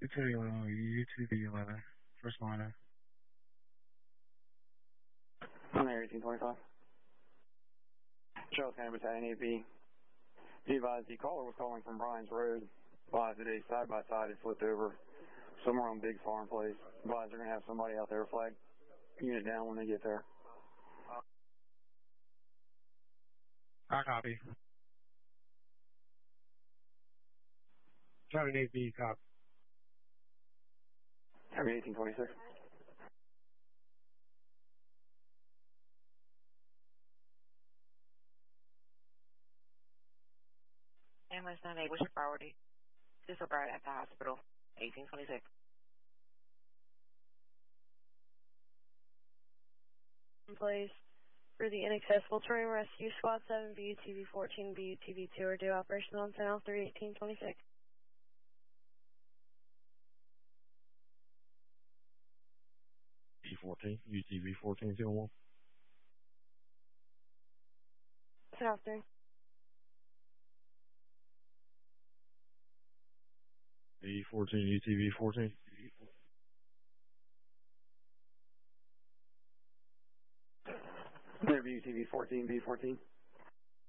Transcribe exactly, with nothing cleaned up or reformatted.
U T V eleven, U T V eleven, first liner. On there, eighteen twenty-five. Charles County Battalion, A B. Be advised, the caller was calling from Bryan's Road. Advised that a side-by-side had flipped over somewhere on Big Farm Place. Advised they're going to have somebody out there flag unit down when they get there. I copy. Charlie A B, copy. Heavy eighteen twenty-six. Ambulance nine eight, what's your priority? This is Brad at the hospital, eighteen twenty-six. Please. For the inaccessible terrain rescue, Squad seven, B U T V fourteen, B U T V two are due operation on Channel three, eighteen twenty-six. B fourteen, U T V fourteen, zero one. South three. B fourteen, U T V fourteen. There, B U T V fourteen, B fourteen.